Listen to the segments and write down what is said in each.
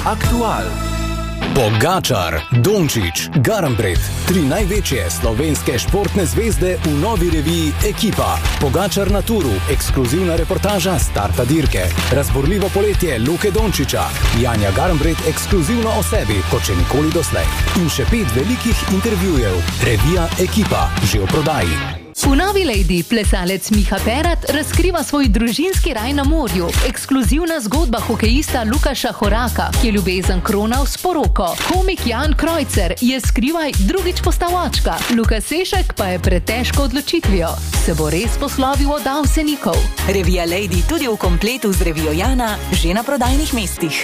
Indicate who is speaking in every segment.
Speaker 1: Aktual.
Speaker 2: Pogačar, Dončić, Garnbret, 3 največje slovenske športne zvezde v novi reviji Ekipa. Pogačar na turu, ekskluzivna reportaža starta dirke. Razborljivo poletje Luke Dončića. Janja Garnbret ekskluzivno o sebi, kot še nikoli doslej. In še 5 velikih intervjujev. Revija Ekipa, že v prodaji.
Speaker 3: V novi Lady plesalec Miha Perat razkriva svoj družinski raj na morju. Ekskluzivna zgodba hokejista Lukaša Horaka, ki je ljubezen kronal s poroko. Komik Jan Krojcer je skrivaj drugič postal očka. Luka Sešek pa je pred težko odločitvijo. Se bo res poslovil od Avsenikov?
Speaker 4: Revija Lady tudi v kompletu z revijo Jana, že na prodajnih mestih.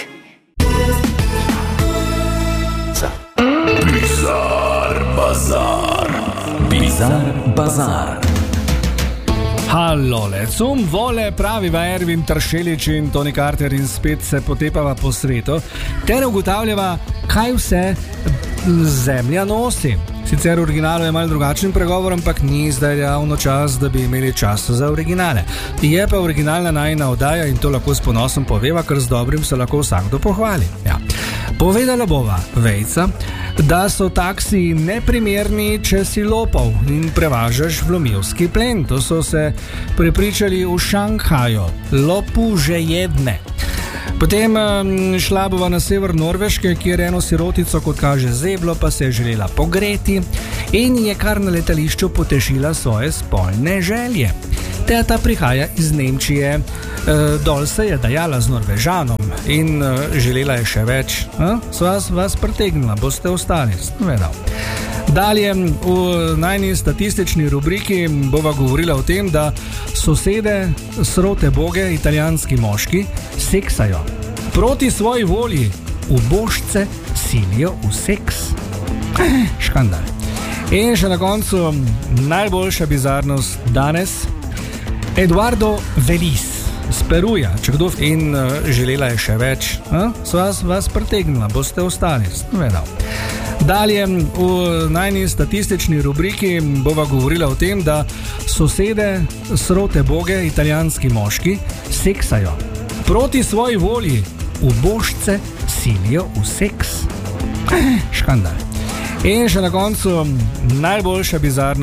Speaker 2: Bizar Bazar. Bizar Bazar.
Speaker 5: Hallole, cum vole, praviva Ervin Tršelič in Toni Carter in spet se potepava po svetu ter ugotavljava, kaj vse zemlja nosi. Sicer v originalu je malo drugačen pregovor, ampak ni zdaj javno čas, da bi imeli čas za originale. Je pa originalna najina oddaja in to lahko s ponosom poveva, ker z dobrim se lahko vsakdo pohvali. Ja. Povedala bova Vejca, da so taksiji neprimerni, če si lopov in prevažaš vlomilski plen. To so se prepričali v Šanghaju. Lopu že jedne. Potem šla bova na sever Norveške, kjer eno sirotico, kot kaže zeblo, pa se je želela pogreti in je kar na letališču potešila svoje spolne želje. Ta prihaja iz Nemčije, dol se je dajala z Norvežanom in želela je še več. Vas pretegnila, boste ostali. Dalje v najni statistični rubriki bova govorila o tem, da sosede srote boge, italijanski moški, seksajo. Proti svoji volji ubožce silijo v seks. Škandal. In še na koncu najboljša bizarnost danes. Eduardo Velis z Peruja, če kdo in želela je še več. Vas pretegnila, boste ostali. Dalje v najni statistični rubriki bova govorila o tem, da sosede srote boge, italijanski moški, seksajo. Proti svoji volji ubožce silijo v seks. Škandal. In še na koncu najboljša bizarnost.